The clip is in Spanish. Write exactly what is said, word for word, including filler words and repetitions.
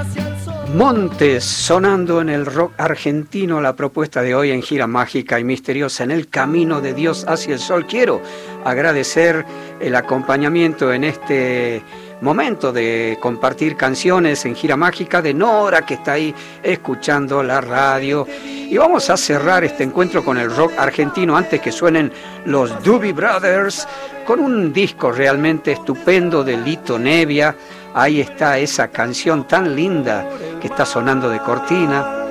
Montes sonando en el rock argentino, la propuesta de hoy en Gira Mágica y Misteriosa, en el camino de Dios hacia el sol. Quiero agradecer el acompañamiento en este momento de compartir canciones en Gira Mágica de Nora, que está ahí escuchando la radio. Y vamos a cerrar este encuentro con el rock argentino antes que suenen los Doobie Brothers, con un disco realmente estupendo de Lito Nebbia. Ahí está esa canción tan linda que está sonando de cortina.